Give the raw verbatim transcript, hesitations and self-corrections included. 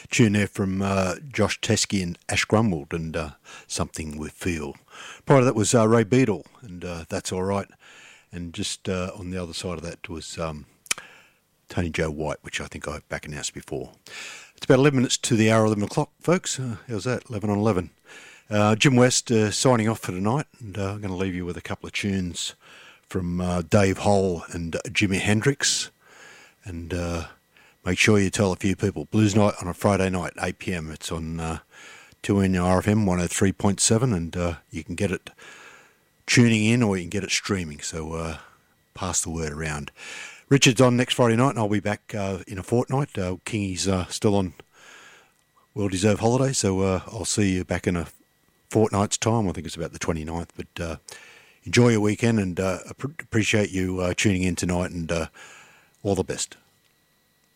tune there from uh, Josh Teskey and Ash Grumwold and uh, Something We Feel. Prior to that was uh, Ray Beadle and uh, That's All Right. And just uh, on the other side of that was um, Tony Joe White, which I think I back announced before. It's about eleven minutes to the hour eleven o'clock, folks. Uh, how's that? eleven on eleven. Uh, Jim West uh, signing off for tonight, and uh, I'm going to leave you with a couple of tunes from uh, Dave Hole and uh, Jimi Hendrix. And uh, make sure you tell a few people. Blues Night on a Friday night, eight p.m. It's on uh, two N R F M one oh three point seven, and uh, you can get it tuning in or you can get it streaming. So uh, pass the word around. Richard's on next Friday night, and I'll be back uh, in a fortnight. Uh, Kingy's uh, still on well-deserved holiday, so uh, I'll see you back in a fortnight's time. I think it's about the twenty-ninth, but uh, enjoy your weekend, and uh, appreciate you uh, tuning in tonight, and uh, all the best.